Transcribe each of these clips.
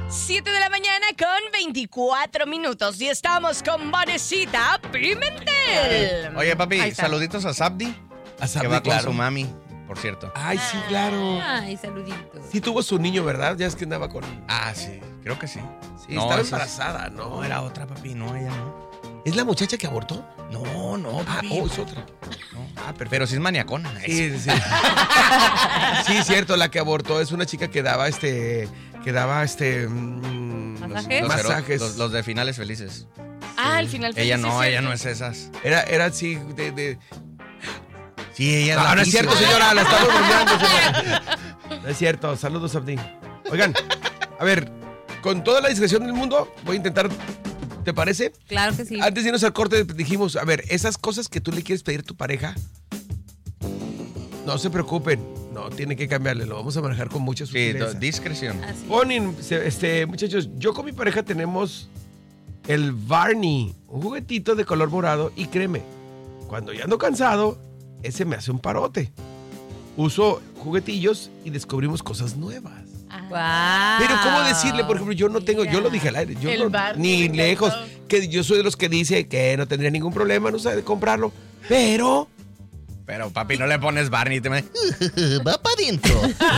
7 de la mañana con 24 minutos y estamos con Vanesita Pimentel. Oye, papi, saluditos a Sabdi. A Sabdi, que va claro. con su mami, por cierto. Ay, sí, claro. Ay, saluditos. Sí tuvo su niño, ¿verdad? Ya es que andaba con... Ah, sí, creo que sí. Sí, No, estaba esa embarazada, ¿no? No, era otra, papi, no, ella no. ¿Es la muchacha que abortó? No, Ah, papi. es otra. No. Pero sí es maniacona. Sí. Sí, cierto, la que abortó es una chica que daba ¿Masajes? masajes. Los de finales felices. Al final feliz, Ella sí, no, cierto. ella no es esas. Era así de... Sí, ella es No, no es cierto, señora, la estamos bromeando, Ah. señora. No es cierto, saludos, Abdi. Oigan, a ver, con toda la discreción del mundo, voy a intentar, ¿te parece? Claro que sí. Antes de irnos al corte dijimos, a ver, esas cosas que tú le quieres pedir a tu pareja, no se preocupen, no tiene que cambiarle, lo vamos a manejar con mucha Sí, sutileza. discreción. Así. Ponen, muchachos, yo con mi pareja tenemos el Barney, un juguetito de color morado y créeme, cuando ya ando cansado, ese me hace un parote. Uso juguetillos y descubrimos cosas nuevas. Wow. Pero ¿cómo decirle? Por ejemplo, yo no tengo, yo lo dije al aire, yo El no, Barney, ni me lejos, encantó. que yo soy de los que dice que no tendría ningún problema, no sabe comprarlo, pero... Pero, papi, no le pones Barney y te me... Va para adentro.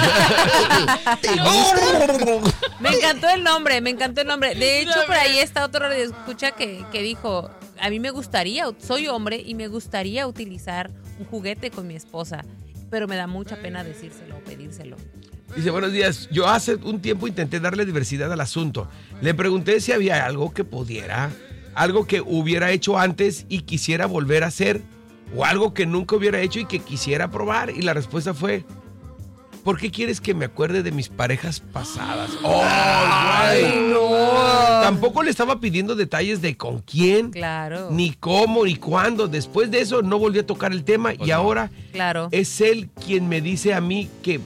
Me encantó el nombre. De hecho, por ahí está otro radioescucha que dijo, a mí me gustaría, soy hombre y me gustaría utilizar un juguete con mi esposa, pero me da mucha pena decírselo o pedírselo. Dice, buenos días, yo hace un tiempo intenté darle diversidad al asunto. Le pregunté si había algo que pudiera, algo que hubiera hecho antes y quisiera volver a hacer, o algo que nunca hubiera hecho y que quisiera probar. Y la respuesta fue, ¿por qué quieres que me acuerde de mis parejas pasadas? ¡Ay, no! Tampoco le estaba pidiendo detalles de con quién, Claro. ni cómo, ni cuándo. Después de eso no volví a tocar el tema y ahora Claro. es él quien me dice a mí que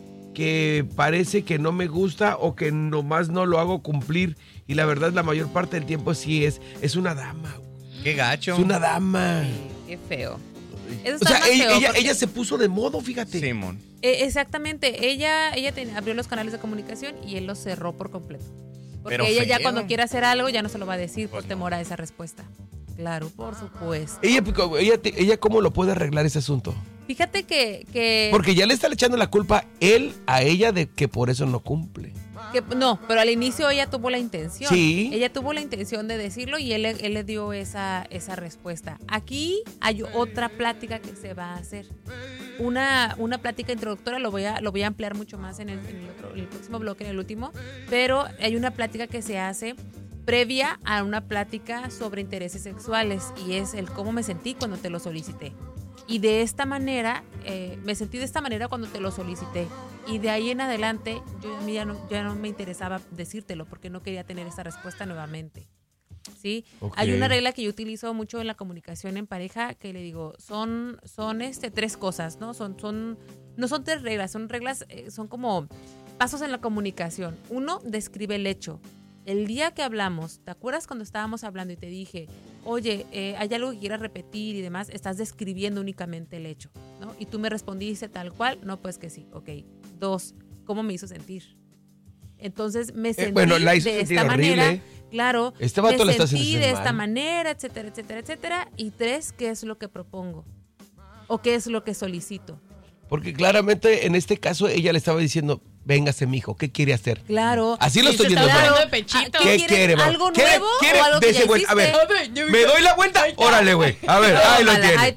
parece que no me gusta o que nomás no lo hago cumplir. Y la verdad, la mayor parte del tiempo sí es una dama. Qué gacho. Es una dama. Qué feo. Eso O está sea, más feo porque- ella se puso de modo, fíjate. Simón. Exactamente. Ella abrió los canales de comunicación y él los cerró por completo. Porque Pero ella ya feo. cuando quiere hacer algo ya no se lo va a decir por Pues no. temor a esa respuesta. Claro, por supuesto. Ella ¿cómo lo puede arreglar ese asunto? Fíjate que Porque ya le está echando la culpa él a ella de que por eso no cumple. no, pero al inicio ella tuvo la intención. Sí. Ella tuvo la intención de decirlo y él le dio esa respuesta. Aquí hay otra plática que se va a hacer. Una plática introductoria, lo voy a ampliar mucho más en el próximo bloque, en el último, pero hay una plática que se hace previa a una plática sobre intereses sexuales y es el cómo me sentí cuando te lo solicité. Y de esta manera, me sentí de esta manera cuando te lo solicité. Y de ahí en adelante, a mí ya no me interesaba decírtelo porque no quería tener esa respuesta nuevamente. ¿Sí? Ok. Hay una regla que yo utilizo mucho en la comunicación en pareja que le digo, son tres cosas, ¿no? No son tres reglas, son reglas, son como pasos en la comunicación. Uno, describe el hecho. El día que hablamos, ¿te acuerdas cuando estábamos hablando y te dije, oye, hay algo que quieras repetir y demás? Estás describiendo únicamente el hecho, ¿no? Y tú me respondiste tal cual, no, pues que sí, ok. 2, ¿cómo me hizo sentir? Entonces me sentí la hizo de sentir esta horrible. manera, claro, Este vato me la está sentí haciendo de mal. esta manera, etcétera, etcétera, etcétera. Y 3, ¿qué es lo que propongo? ¿O qué es lo que solicito? Porque claramente en este caso ella le estaba diciendo, véngase mijo, ¿qué quiere hacer? Claro. Así lo Y estoy se viendo. está ¿no? dando de pechito. ¿Qué quieres? quiere, mamá? ¿Algo ¿Quiere- nuevo quiere o algo que de ya ese güey? A ver, hiciste? ¿me doy la vuelta? Órale, güey. A ver, ahí lo Tómala, tiene. ahí